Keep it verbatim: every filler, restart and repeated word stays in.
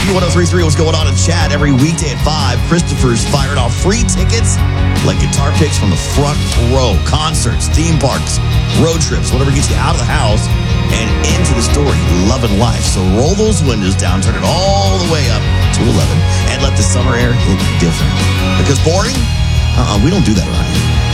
one oh three point three, what's going on in chat? Every weekday at five, Christopher's firing off free tickets like guitar picks from the front row. Concerts, theme parks, road trips, whatever gets you out of the house and into the story. Loving life. So roll those windows down, turn it all the way up to eleven, and let the summer air hit different. Because boring? Uh-uh, we don't do that around here.